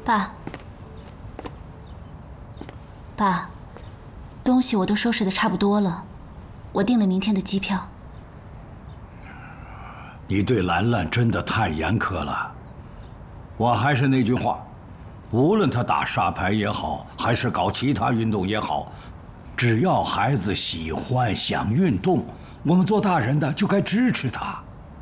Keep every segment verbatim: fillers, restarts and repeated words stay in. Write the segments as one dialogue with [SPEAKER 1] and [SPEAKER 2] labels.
[SPEAKER 1] 爸，爸，东西我都收拾的差不多了，我订了明天的机票。
[SPEAKER 2] 你对兰兰真的太严苛了。我还是那句话，无论她打沙排也好，还是搞其他运动也好，只要孩子喜欢想运动，我们做大人的就该支持她。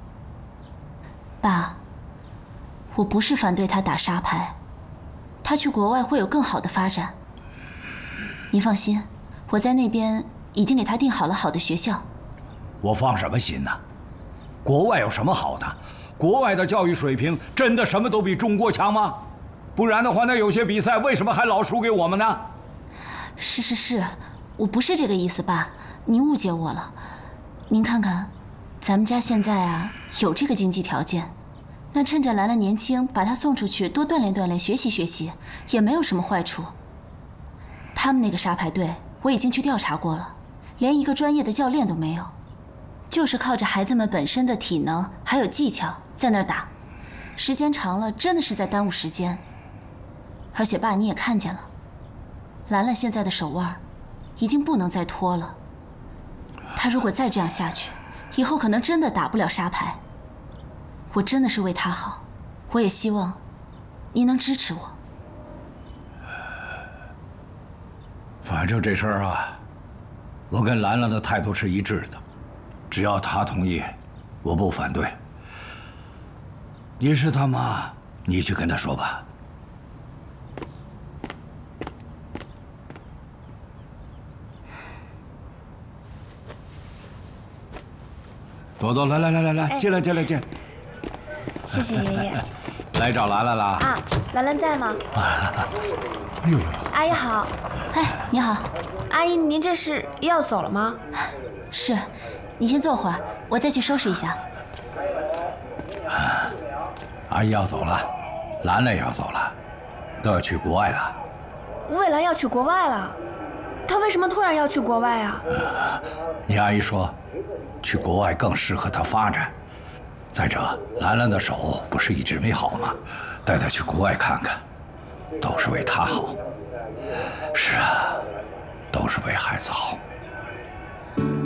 [SPEAKER 1] 爸，我不是反对她打沙排，她去国外会有更好的发展。您放心，我在那边已经给她订好了好的学校。
[SPEAKER 2] 我放什么心呢？国外有什么好的？国外的教育水平真的什么都比中国强吗？不然的话，那有些比赛为什么还老输给我们呢？
[SPEAKER 1] 是是是，我不是这个意思，爸，您误解我了。您看看，咱们家现在啊有这个经济条件，那趁着兰兰年轻，把她送出去多锻炼锻炼，学习学习，也没有什么坏处。他们那个沙排队我已经去调查过了，连一个专业的教练都没有，就是靠着孩子们本身的体能还有技巧在那儿打，时间长了真的是在耽误时间。而且爸，你也看见了，兰兰现在的手腕已经不能再拖了。她如果再这样下去，以后可能真的打不了沙排。我真的是为她好，我也希望您能支持我。
[SPEAKER 2] 反正这事儿啊，我跟兰兰的态度是一致的，只要她同意，我不反对。你是她妈，你去跟她说吧。朵朵，来来来来来，进来进来进来。
[SPEAKER 3] 谢谢爷爷。
[SPEAKER 2] 来找兰兰了
[SPEAKER 3] 啊？兰兰在吗？
[SPEAKER 2] 哎呦呦！
[SPEAKER 3] 阿姨好。
[SPEAKER 1] 哎，你好。
[SPEAKER 3] 阿姨，您这是要走了吗？
[SPEAKER 1] 是，你先坐会儿，我再去收拾一下。
[SPEAKER 2] 啊，阿姨要走了，兰兰也要走了，都要去国外了。
[SPEAKER 3] 蔚兰要去国外了？她为什么突然要去国外啊？
[SPEAKER 2] 呃、你阿姨说，去国外更适合她发展。再者，兰兰的手不是一直没好吗？带她去国外看看，都是为她好。是啊，都是为孩子好。